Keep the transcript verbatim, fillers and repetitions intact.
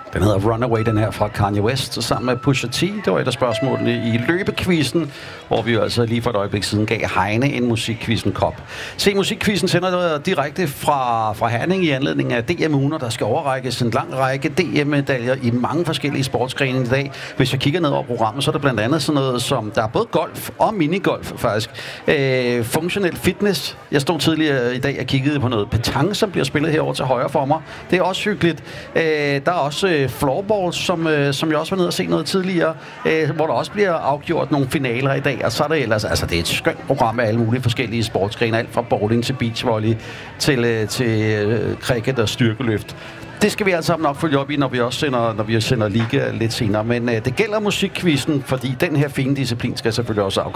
Den hedder Runaway, den her fra Kanye West, sammen med Pusha T. Det var et af spørgsmålene i løbekvisten, hvor vi jo altså lige for et øjeblik siden gav Heine en musikquizzen kop. Se, musikquizzen sender direkte fra, fra Herning i anledning af D M-ugen, og der skal overrækkes en lang række D M-medaljer i mange forskellige sportsgrene i dag. Hvis jeg kigger ned over programmet, så er der blandt andet sådan noget som, der er både golf og minigolf faktisk. Øh, funktionel fitness. Jeg stod tidligere i dag og kiggede på noget petanque, som bliver spillet herovre til højre for mig. Det er også hyggeligt. Øh, der er også øh, floorballs, som, øh, som jeg også var nede og se noget tidligere, øh, hvor der også bliver afgjort nogle finaler i dag. Og så er det ellers, altså det er et skønt program med alle mulige forskellige sportsgrene, alt fra bowling til beachvolley til, øh, til øh, cricket og styrkeløft. Det skal vi altså sammen nok følge op i, når vi også sender, når vi sender liga lidt senere. Men øh, det gælder musikquizzen, fordi den her fine disciplin skal selvfølgelig også afgøre.